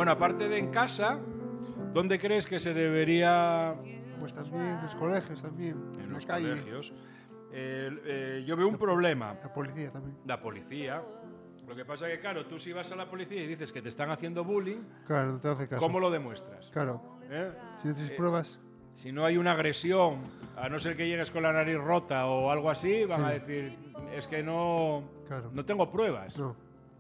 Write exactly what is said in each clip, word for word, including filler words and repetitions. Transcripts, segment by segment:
Bueno, aparte de en casa, ¿dónde crees que se debería...? Pues también en los colegios, también, en, En la los calle. colegios. Eh, eh, yo veo un La- problema. La policía también. La policía. Lo que pasa es que, claro, tú si vas a la policía y dices que te están haciendo bullying, Claro, no te hace caso. ¿cómo lo demuestras? Claro. ¿Eh? Si no tienes Eh, pruebas, Si no hay una agresión, a no ser que llegues con la nariz rota o algo así, van Sí. a decir, es que no, Claro. no tengo pruebas. no.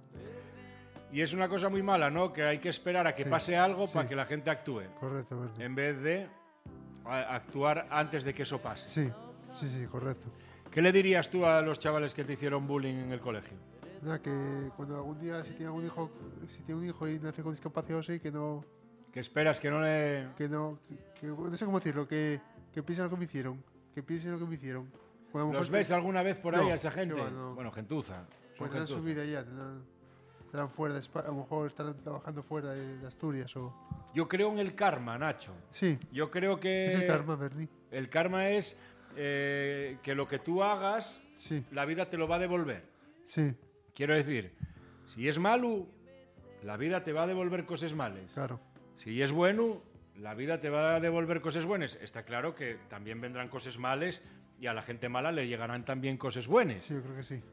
Y es una cosa muy mala, ¿no? Que hay que esperar a que Sí. pase algo Sí. para que la gente actúe, Correcto, Bernie. en vez de a- actuar antes de que eso pase. Sí, sí, sí, correcto. ¿Qué le dirías tú a los chavales que te hicieron bullying en el colegio? Nada, que cuando algún día, si tiene algún hijo, si tiene un hijo y nace con discapacidad o así, que no, Que esperas que no le... que no, que, que- no sé cómo decirlo, que, que piensen lo que me hicieron, que piensen lo que me hicieron. Porque a lo mejor ¿Los ves que- alguna vez por ahí No, a esa gente? que va, no. Bueno, gentuza. Son Pues tendrán su gentuza. vida ya, tendrán, estarán fuera de España, a lo mejor estarán trabajando fuera de, de Asturias o... Yo creo en el karma, Nacho. Sí, Yo creo que... es el karma, Bernie. El karma es eh, que lo que tú hagas, Sí, la vida te lo va a devolver. sí, Quiero decir, si es malo, la vida te va a devolver cosas malas. claro. Si es bueno, la vida te va a devolver cosas buenas. Está claro que también vendrán cosas malas y a la gente mala le llegarán también cosas buenas. Sí, yo creo que sí.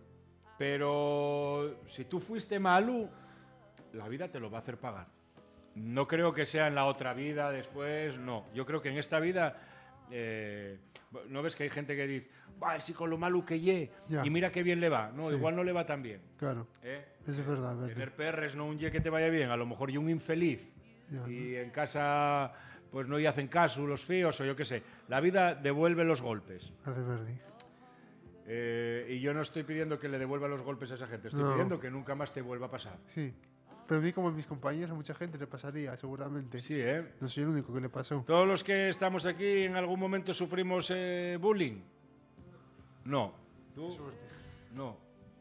Pero si tú fuiste malo, la vida te lo va a hacer pagar. No creo que sea en la otra vida, después, no. Yo creo que en esta vida, eh, ¿no ves que hay gente que dice, "Buah, si con lo malo que ye, Ya. y mira qué bien le va"? No, Sí. igual no le va tan bien. Claro, ¿eh? eso es verdad, Bernie. Tener perres, no un ye que te vaya bien, a lo mejor y un infeliz. Ya, Y en casa, pues no y hacen caso los fíos o yo qué sé. La vida devuelve los golpes. Gracias, Bernie. Eh, y yo no estoy pidiendo que le devuelva los golpes a esa gente, estoy No. pidiendo que nunca más te vuelva a pasar. Sí. Pero a mí, como a mis compañeros, a mucha gente le pasaría, seguramente. Sí, ¿eh? No soy el único que le pasó. Todos los que estamos aquí en algún momento sufrimos eh, bullying. No. ¿Tú? Suerte. No.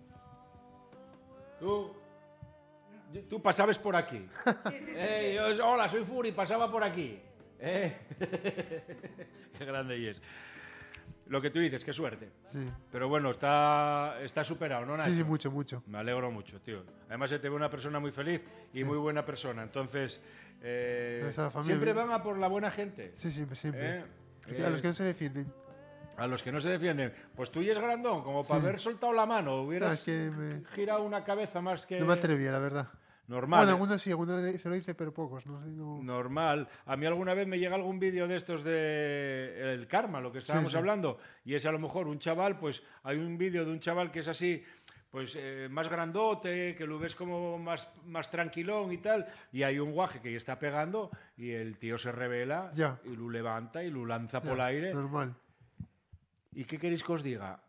¿Tú? Tú pasabas por aquí. Eh, yo- hola, soy Furi, pasaba por aquí. Eh. Qué grande y es. Lo que tú dices, qué suerte. Sí. Pero bueno, está, está superado, ¿no, Nacho? Sí, sí, mucho, mucho. Me alegro mucho, tío. Además, se te ve una persona muy feliz y Sí. muy buena persona. Entonces, eh, Gracias a la familia. siempre van a por la buena gente. Sí, siempre, siempre. ¿eh? Porque a los Eh, que no se defienden. a los que no se defienden. Pues tú y es grandón, como para Sí. haber soltado la mano. Hubieras No, es que me- girado una cabeza más que no me atrevía, la verdad. normal. Bueno, ¿eh? algunos sí, algunos le- se lo dice, pero pocos. No sé, no... Normal. A mí alguna vez me llega algún vídeo de estos de el karma, lo que estábamos sí. hablando, y es a lo mejor un chaval, pues hay un vídeo de un chaval que es así, pues eh, más grandote, que lo ves como más, más tranquilón y tal, y hay un guaje que está pegando y el tío se revela Ya. y lo levanta y lo lanza Ya, por el aire. Normal. ¿Y qué queréis que os diga?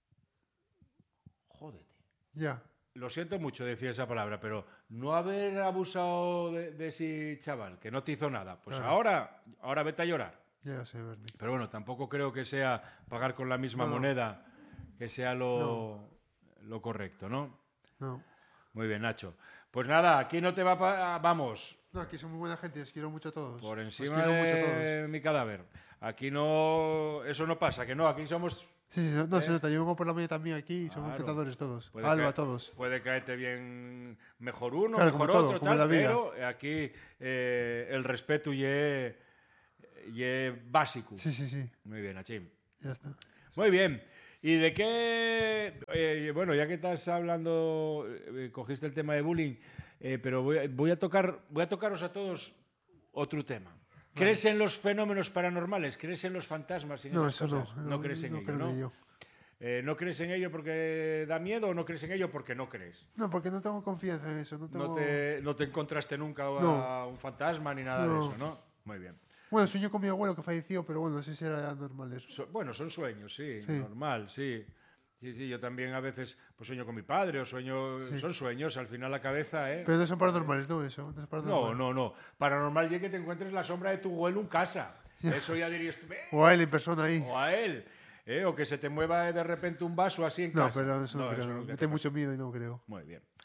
Jódete. Ya. Lo siento mucho decir esa palabra, pero no haber abusado de, de ese chaval, que no te hizo nada, pues Claro. ahora, ahora vete a llorar. Ya sé, Bernie. Pero bueno, tampoco creo que sea pagar con la misma No. moneda que sea lo, lo correcto, ¿no? No. Muy bien, Nacho. Pues nada, aquí no te va pa- vamos, No, aquí son muy buena gente, os quiero mucho a todos. por Os encima quiero mucho a de todos. mi cadáver. Aquí no, eso no pasa, que no, aquí somos... Sí, sí, no, no se ¿Eh? nota. Yo vengo por la mañana también aquí y son Claro. encantadores todos. Puede Alba, caer- todos. Puede caerte bien mejor uno, Claro, mejor como todo, otro, como tal, la vida. pero aquí eh, el respeto y es básico. Sí, sí, sí. Muy bien, Nachim. Ya está. Muy bien. ¿Y de qué? eh, bueno, ya que estás hablando, eh, cogiste el tema de bullying, eh, pero voy a, voy a tocar, voy a tocaros a todos otro tema. ¿Crees en los fenómenos paranormales? ¿Crees en los fantasmas? y en No, esas eso no. cosas? No crees en no ello, creo ¿no? en ello. Eh, ¿No crees en ello porque da miedo o no crees en ello porque no crees? No, porque no tengo confianza en eso. No, tengo... No te, no te encontraste nunca a No. un fantasma ni nada de No. eso, ¿no? Muy bien. Bueno, sueño con mi abuelo que falleció, pero bueno, no sé si era normal eso. So- bueno, son sueños, sí, Sí. normal, sí. Sí, sí, yo también a veces pues sueño con mi padre o sueño... Sí. Son sueños, al final la cabeza, ¿eh? Pero no son paranormales, ¿no? Eso. No, es No, paranormal. no, no. Paranormal es que te encuentres la sombra de tu abuelo en casa. Eso ya dirías tú, "Eh", O a él en persona ahí. o a él. ¿eh? O que se te mueva de repente un vaso así en No, casa. pero eso no, creo. eso No, nunca me te da mucho miedo y no creo. Muy bien.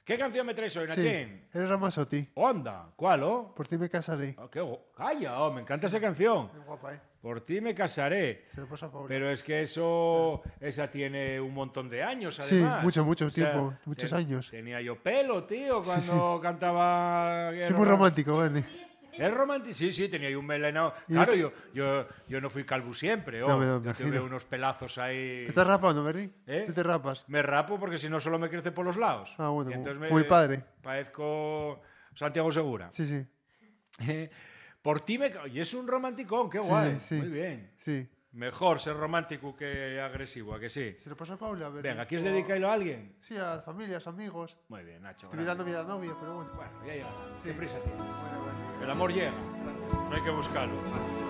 ¿Qué canción me traes hoy, Sí, Nachín? eres Ramazotti. Onda, ¿cuál, oh? Por ti me casaré. Oh, qué gu- Calla, oh, me encanta esa canción. Qué guapa, ¿eh? Por ti me casaré. Se lo pasa a Paula. Pero es que eso, esa tiene un montón de años, Sí, además. mucho, mucho O sea, tiempo, muchos ten- años. Tenía yo pelo, tío, cuando cantaba... Sí, muy romántico, ¿vale? ¿Es romántico? Sí, sí, tenía yo un melenao. Y Claro, este- yo, yo, yo no fui calvo siempre, oh. No, me- no, me Yo tuve imagino. unos pelazos ahí... Estás rapando, ¿verdad? ¿Eh? Tú te rapas. Me rapo porque si no solo me crece por los lados. Ah, bueno, Y como- entonces me como mi padre. Parezco Santiago Segura. Sí, sí, Por ti me... ca- Y es un romanticón, qué Sí, guay. sí. Muy bien. sí. Mejor ser romántico que agresivo, ¿a que sí? Se lo pasa a Paula, ¿verdad? Venga, ¿quieres O- dedicarlo a alguien? Sí, a las familias, amigos. Muy bien, Nacho. Estoy mirando a grande. mi novia, pero bueno. Bueno, ya llegará. Sí. ¿Qué prisa tienes? Bueno, bueno. El amor llega. No hay que buscarlo.